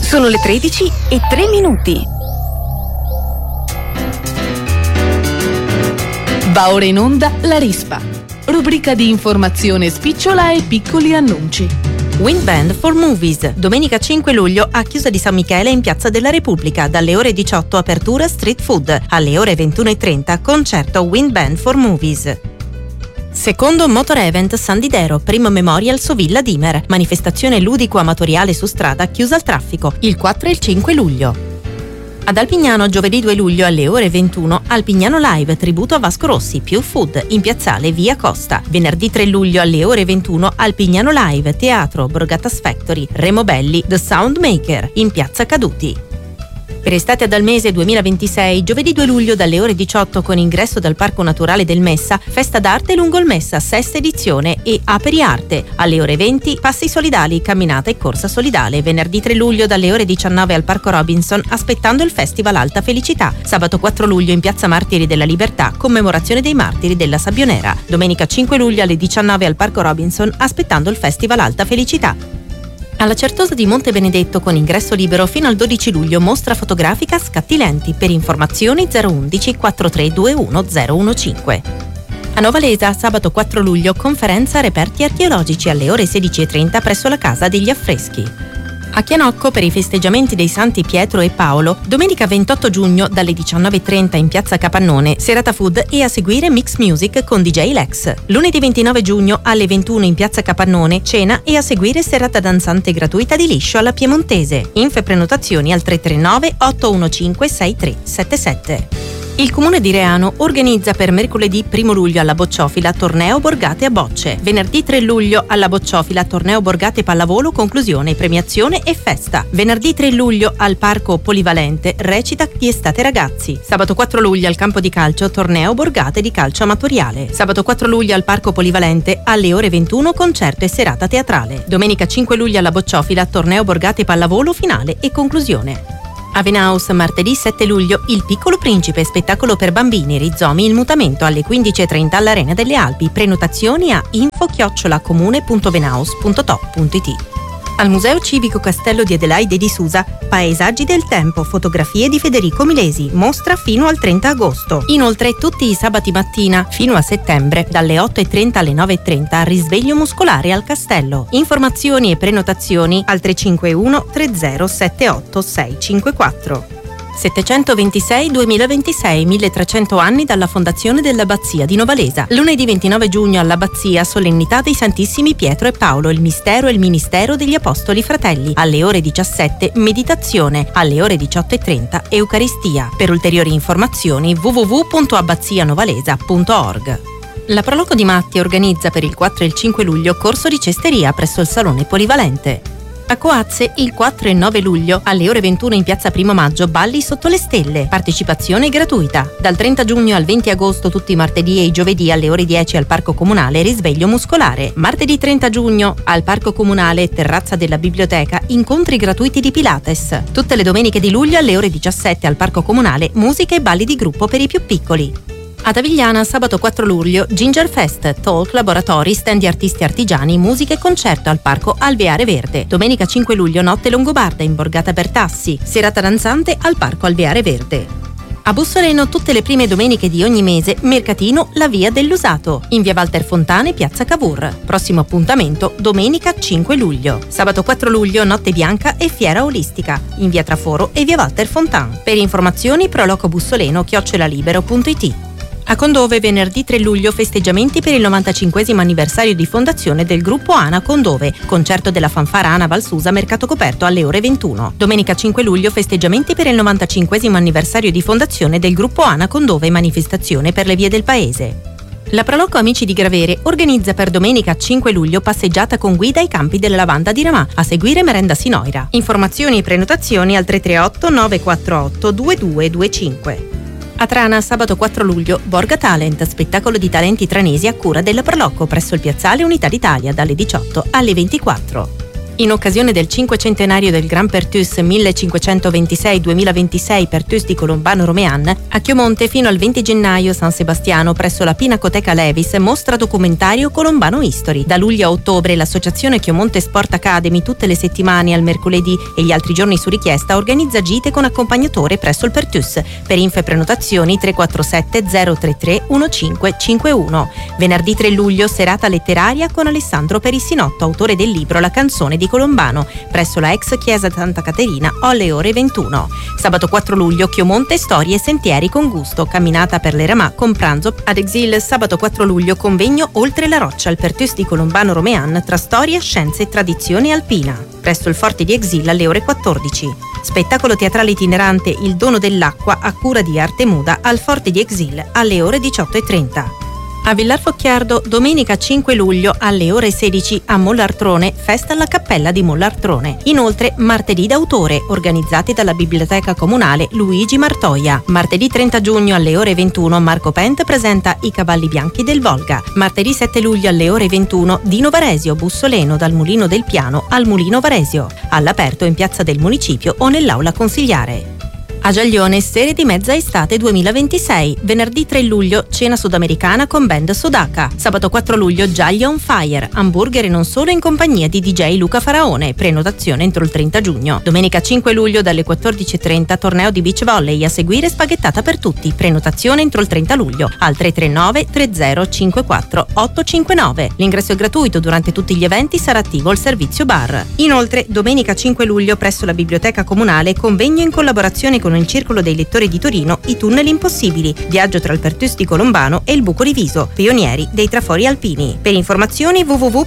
Sono le 13:03. Va ora in onda La Rispa, rubrica di informazione spicciola e piccoli annunci. Wind Band for Movies, domenica 5 luglio a Chiusa di San Michele in Piazza della Repubblica, dalle ore 18 apertura street food, alle ore 21:30 concerto Wind Band for Movies. Secondo Motor Event San Didero, primo Memorial Sovilla Dimer, manifestazione ludico-amatoriale su strada chiusa al traffico, il 4 e il 5 luglio. Ad Alpignano, giovedì 2 luglio alle ore 21, Alpignano Live, tributo a Vasco Rossi, più food, in piazzale Via Costa. Venerdì 3 luglio alle ore 21, Alpignano Live, teatro Borgattas Factory, Remo Belli, The Soundmaker, in piazza Caduti. Per estate ad Almese 2026, giovedì 2 luglio dalle ore 18 con ingresso dal Parco Naturale del Messa, festa d'arte lungo il Messa, sesta edizione e Aperi Arte. Alle ore 20, passi solidali, camminata e corsa solidale. Venerdì 3 luglio dalle ore 19 al Parco Robinson, aspettando il Festival Alta Felicità. Sabato 4 luglio in piazza Martiri della Libertà, commemorazione dei martiri della Sabbionera. Domenica 5 luglio alle 19 al Parco Robinson, aspettando il Festival Alta Felicità. Alla Certosa di Monte Benedetto con ingresso libero fino al 12 luglio mostra fotografica Scatti Lenti. Per informazioni 011 4321 015. A Novalesa sabato 4 luglio conferenza reperti archeologici alle ore 16:30 presso la Casa degli Affreschi. A Chianocco per i festeggiamenti dei Santi Pietro e Paolo, domenica 28 giugno dalle 19:30 in piazza Capannone, serata food e a seguire mix music con DJ Lex. Lunedì 29 giugno alle 21 in piazza Capannone, cena e a seguire serata danzante gratuita di liscio alla Piemontese. Info e prenotazioni al 339 815 6377. Il Comune di Reano organizza per mercoledì 1 luglio alla Bocciofila torneo Borgate a bocce. Venerdì 3 luglio alla Bocciofila torneo Borgate pallavolo, conclusione, premiazione e festa. Venerdì 3 luglio al Parco Polivalente recita di estate ragazzi. Sabato 4 luglio al campo di calcio torneo Borgate di calcio amatoriale. Sabato 4 luglio al Parco Polivalente alle ore 21 concerto e serata teatrale. Domenica 5 luglio alla Bocciofila torneo Borgate pallavolo finale e conclusione. A Venaus, martedì 7 luglio, Il Piccolo Principe, spettacolo per bambini, rizomi, il mutamento alle 15:30 all'Arena delle Alpi. Prenotazioni a info@comune.venaus.top.it. Al Museo Civico Castello di Adelaide di Susa, Paesaggi del Tempo, fotografie di Federico Milesi, mostra fino al 30 agosto. Inoltre tutti i sabati mattina, fino a settembre, dalle 8:30 alle 9:30, risveglio muscolare al Castello. Informazioni e prenotazioni al 351 3078 654. 726-2026, 1300 anni dalla fondazione dell'Abbazia di Novalesa. Lunedì 29 giugno all'Abbazia, solennità dei Santissimi Pietro e Paolo, il mistero e il ministero degli Apostoli Fratelli. Alle ore 17, meditazione. Alle ore 18:30, Eucaristia. Per ulteriori informazioni www.abbazianovalesa.org. La Proloco di Matti organizza per il 4 e il 5 luglio corso di cesteria presso il Salone Polivalente. A Coazze il 4 e 9 luglio alle ore 21 in piazza Primo Maggio balli sotto le stelle, partecipazione gratuita. Dal 30 giugno al 20 agosto tutti i martedì e i giovedì alle ore 10 al Parco Comunale risveglio muscolare. Martedì 30 giugno al Parco Comunale terrazza della biblioteca incontri gratuiti di Pilates. Tutte le domeniche di luglio alle ore 17 al Parco Comunale musica e balli di gruppo per i più piccoli. Ad Avigliana sabato 4 luglio Ginger Fest, talk, laboratori, stand di artisti artigiani, musica e concerto al Parco Alveare Verde. Domenica 5 luglio notte longobarda in Borgata Bertassi, serata danzante al Parco Alveare Verde. A Bussoleno tutte le prime domeniche di ogni mese mercatino La Via dell'Usato in via Walter Fontane, piazza Cavour. Prossimo appuntamento domenica 5 luglio. Sabato 4 luglio notte bianca e fiera olistica in via Traforo e via Walter Fontane. Per informazioni prolocobussoleno@libero.it. A Condove venerdì 3 luglio festeggiamenti per il 95esimo anniversario di fondazione del gruppo ANA Condove, concerto della fanfara ANA Valsusa mercato coperto alle ore 21. Domenica 5 luglio festeggiamenti per il 95esimo anniversario di fondazione del gruppo ANA Condove, manifestazione per le vie del paese. La Proloco Amici di Gravere organizza per domenica 5 luglio passeggiata con guida ai campi della lavanda di Ramà, a seguire merenda Sinoira. Informazioni e prenotazioni al 338 948 2225. A Trana sabato 4 luglio Borga Talent, spettacolo di talenti tranesi a cura della Proloco presso il piazzale Unità d'Italia dalle 18 alle 24. In occasione del 500° del Gran Pertus 1526-2026 Pertus di Colombano Romean, a Chiomonte fino al 20 gennaio San Sebastiano presso la Pinacoteca Levis mostra documentario Colombano History. Da luglio a ottobre l'associazione Chiomonte Sport Academy tutte le settimane al mercoledì e gli altri giorni su richiesta organizza gite con accompagnatore presso il Pertus. Per info e prenotazioni 347 033 1551. Venerdì 3 luglio serata letteraria con Alessandro Perissinotto, autore del libro La canzone di Colombano, presso la ex chiesa Santa Caterina alle ore 21. Sabato 4 luglio Chiomonte storie e sentieri con gusto, camminata per l'Eramà con pranzo ad Exil. Sabato 4 luglio convegno Oltre la roccia al Pertus di Colombano Romean tra storia, scienze e tradizione alpina, presso il Forte di Exil alle ore 14. Spettacolo teatrale itinerante Il dono dell'acqua a cura di Arte Muda al Forte di Exil alle ore 18:30. A Villar Focchiardo domenica 5 luglio alle ore 16 a Mollartrone festa alla Cappella di Mollartrone. Inoltre martedì d'autore organizzati dalla Biblioteca Comunale Luigi Martoia. Martedì 30 giugno alle ore 21 Marco Pent presenta I cavalli bianchi del Volga. Martedì 7 luglio alle ore 21 Dino Varesio Bussoleno dal Mulino del Piano al Mulino Varesio, all'aperto in piazza del Municipio o nell'aula consigliare. A Giaglione, serie di mezza estate 2026. Venerdì 3 luglio, cena sudamericana con band Sodaka. Sabato 4 luglio, Giaglia on Fire. Hamburger e non solo in compagnia di DJ Luca Faraone. Prenotazione entro il 30 giugno. Domenica 5 luglio, dalle 14:30, torneo di beach volley. A seguire spaghettata per tutti. Prenotazione entro il 30 luglio. Al 339 3054 859. L'ingresso è gratuito. Durante tutti gli eventi sarà attivo il servizio bar. Inoltre, domenica 5 luglio, presso la Biblioteca Comunale, convegno in collaborazione con il Circolo dei Lettori di Torino I tunnel impossibili, viaggio tra il Pertus di Colombano e il Buco Riviso, pionieri dei trafori alpini. Per informazioni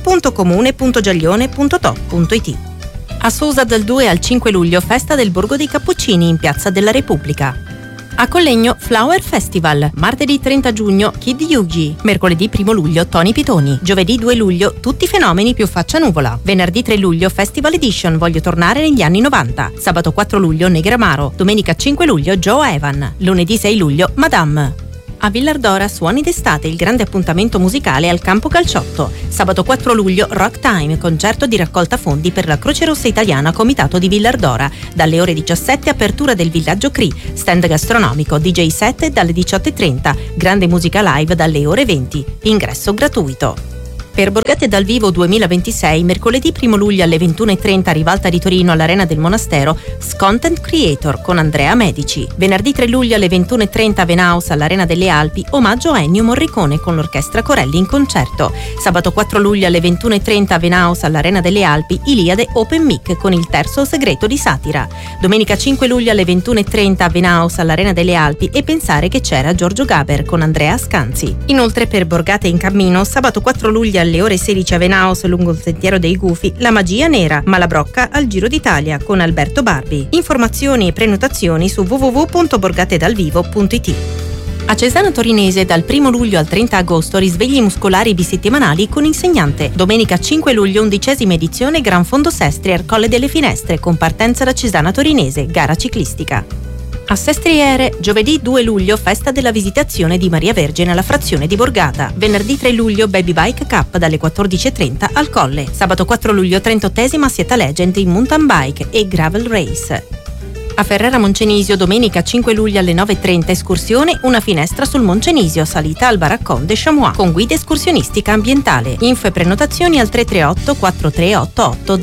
www.comune.giaglione.to.it. A Susa dal 2 al 5 luglio festa del Borgo dei Cappuccini in Piazza della Repubblica. A Collegno Flower Festival, martedì 30 giugno Kid Yugi, mercoledì 1 luglio Tony Pitoni, giovedì 2 luglio Tutti i fenomeni più faccia nuvola, venerdì 3 luglio Festival Edition Voglio tornare negli anni 90, sabato 4 luglio Negramaro, domenica 5 luglio Joe Evan, lunedì 6 luglio Madame. A Villardora Suoni d'estate, il grande appuntamento musicale al Campo Calciotto. Sabato 4 luglio Rock Time, concerto di raccolta fondi per la Croce Rossa Italiana Comitato di Villardora. Dalle ore 17 apertura del Villaggio Cree, stand gastronomico, DJ set dalle 18:30, grande musica live dalle ore 20. Ingresso gratuito. Per Borgate dal Vivo 2026, mercoledì 1 luglio alle 21:30 a Rivalta di Torino all'Arena del Monastero, Content Creator con Andrea Medici. Venerdì 3 luglio alle 21:30 a Venaus all'Arena delle Alpi, omaggio a Ennio Morricone con l'Orchestra Corelli in concerto. Sabato 4 luglio alle 21:30 a Venaus all'Arena delle Alpi, Iliade Open Mic con il terzo segreto di Satira. Domenica 5 luglio alle 21:30 a Venaus all'Arena delle Alpi, E pensare che c'era Giorgio Gaber con Andrea Scanzi. Inoltre per Borgate in cammino, sabato 4 luglio alle ore 16 a Venaus lungo il Sentiero dei Gufi, La magia nera, Malabrocca al Giro d'Italia con Alberto Barbi. Informazioni e prenotazioni su www.borgatedalvivo.it. A Cesana Torinese dal 1 luglio al 30 agosto risvegli muscolari bisettimanali con insegnante. Domenica 5 luglio 11ª edizione Gran Fondo Sestri al Colle delle Finestre con partenza da Cesana Torinese, gara ciclistica. A Sestriere, giovedì 2 luglio festa della Visitazione di Maria Vergine alla frazione di Borgata. Venerdì 3 luglio Baby Bike Cup dalle 14:30 al Colle. Sabato 4 luglio 38ª Sieta Legend in mountain bike e gravel race. A Ferrara Moncenisio domenica 5 luglio alle 9:30 escursione Una finestra sul Moncenisio, salita al Baraccon de Chamois con guida escursionistica ambientale. Info e prenotazioni al 338 4388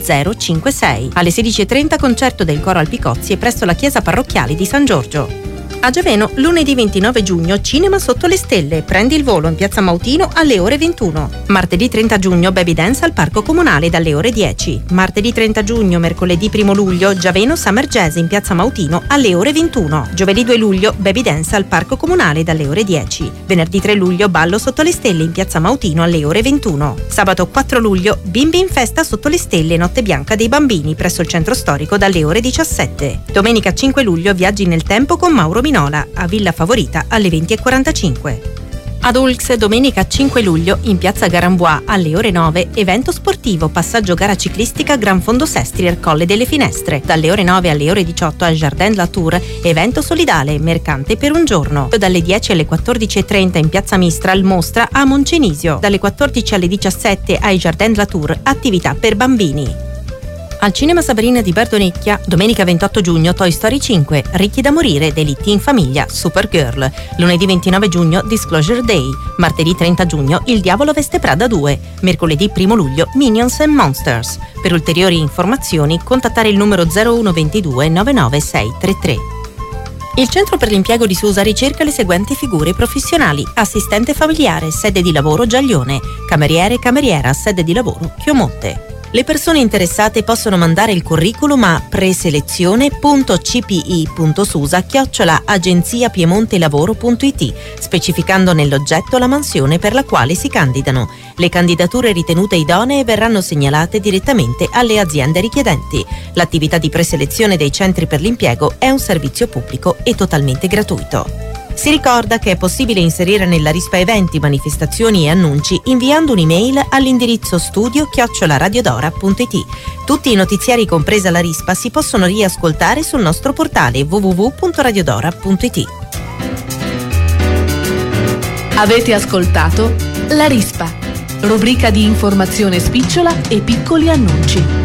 056. Alle 16:30 concerto del Coro Alpicozzi presso la chiesa parrocchiale di San Giorgio. A Giaveno, lunedì 29 giugno, Cinema sotto le stelle. Prendi il volo in piazza Mautino alle ore 21. Martedì 30 giugno, Baby Dance al Parco Comunale dalle ore 10. Martedì 30 giugno, mercoledì 1 luglio, Giaveno Summer Jazz in piazza Mautino alle ore 21. Giovedì 2 luglio, Baby Dance al Parco Comunale dalle ore 10. Venerdì 3 luglio, Ballo sotto le stelle in piazza Mautino alle ore 21. Sabato 4 luglio, Bimbi in festa sotto le stelle, Notte bianca dei bambini presso il centro storico dalle ore 17. Domenica 5 luglio, Viaggi nel tempo con Mauro Minola a Villa Favorita alle 20:45. Ad Ulx, domenica 5 luglio, in piazza Garambois alle ore 9, evento sportivo, passaggio gara ciclistica Gran Fondo Sestri al Colle delle Finestre. Dalle ore 9 alle ore 18 al Jardin de la Tour, evento solidale, mercante per un giorno. Dalle 10 alle 14:30 in piazza Mistral, mostra a Moncenisio. Dalle 14 alle 17 ai Jardin de la Tour, attività per bambini. Al Cinema Sabrina di Bardonecchia, domenica 28 giugno Toy Story 5, Ricchi da morire, Delitti in famiglia, Supergirl. Lunedì 29 giugno Disclosure Day. Martedì 30 giugno Il diavolo veste Prada 2. Mercoledì 1 luglio Minions and Monsters. Per ulteriori informazioni contattare il numero 0122 99633. Il Centro per l'Impiego di Susa ricerca le seguenti figure professionali: assistente familiare, sede di lavoro Giaglione, cameriere e cameriera, sede di lavoro Chiomonte. Le persone interessate possono mandare il curriculum a preselezione.cpi.susa@agenziapiemontelavoro.it, specificando nell'oggetto la mansione per la quale si candidano. Le candidature ritenute idonee verranno segnalate direttamente alle aziende richiedenti. L'attività di preselezione dei centri per l'impiego è un servizio pubblico e totalmente gratuito. Si ricorda che è possibile inserire nella rispa eventi, manifestazioni e annunci inviando un'email all'indirizzo studio@radiodora.it. Tutti i notiziari, compresa la rispa, si possono riascoltare sul nostro portale www.radiodora.it. Avete ascoltato La Rispa, rubrica di informazione spicciola e piccoli annunci.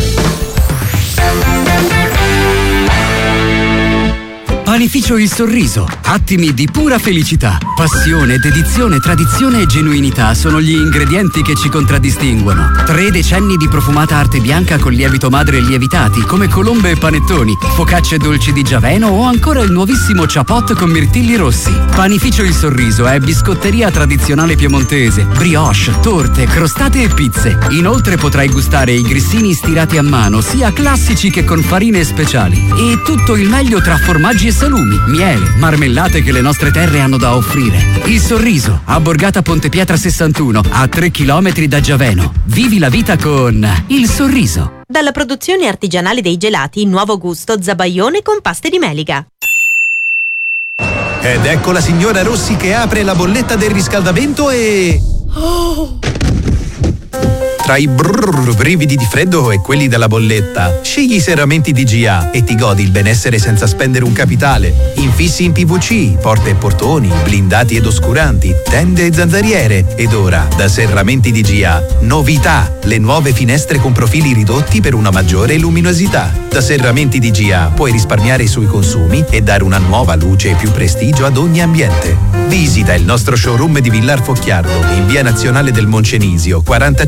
Panificio Il Sorriso, attimi di pura felicità. Passione, dedizione, tradizione e genuinità sono gli ingredienti che ci contraddistinguono. 3 decenni di profumata arte bianca con lievito madre lievitati, come colombe e panettoni, focacce dolci di Giaveno o ancora il nuovissimo ciapot con mirtilli rossi. Panificio Il Sorriso è biscotteria tradizionale piemontese, brioche, torte, crostate e pizze. Inoltre potrai gustare i grissini stirati a mano, sia classici che con farine speciali. E tutto il meglio tra formaggi e salumi, miele, marmellate che le nostre terre hanno da offrire. Il Sorriso, a Borgata Ponte Pietra 61, a 3 chilometri da Giaveno. Vivi la vita con Il Sorriso. Dalla produzione artigianale dei gelati, nuovo gusto zabaione con paste di melica. Ed ecco la signora Rossi che apre la bolletta del riscaldamento e... Oh! Tra i brividi di freddo e quelli della bolletta, scegli i serramenti DGA e ti godi il benessere senza spendere un capitale. Infissi in PVC, porte e portoni, blindati ed oscuranti, tende e zanzariere. Ed ora, da Serramenti DGA, novità! Le nuove finestre con profili ridotti per una maggiore luminosità. Da Serramenti DGA puoi risparmiare sui consumi e dare una nuova luce e più prestigio ad ogni ambiente. Visita il nostro showroom di Villar Focchiardo in via Nazionale del Moncenisio 45